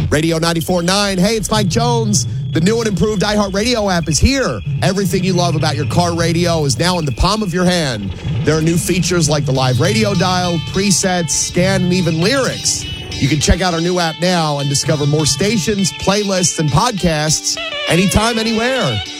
Radio 94.9. Hey, it's Mike Jones. The new and improved iHeartRadio app is here. Everything you love about your car radio is now in the palm of your hand. There are new features like the live radio dial, presets, scan, and even lyrics. You can check out our new app now and discover more stations, playlists, and podcasts anytime, anywhere.